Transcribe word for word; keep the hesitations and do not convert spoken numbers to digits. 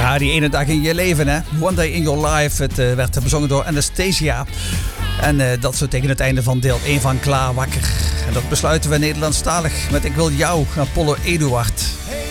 Ja, die ene dag in je leven, hè. One Day in Your Life. Het uh, werd bezongen door Anastasia. En uh, dat zo tegen het einde van deel één van Klaar Wakker. En dat besluiten we Nederlandstalig met Ik Wil Jou, Apollo Eduard.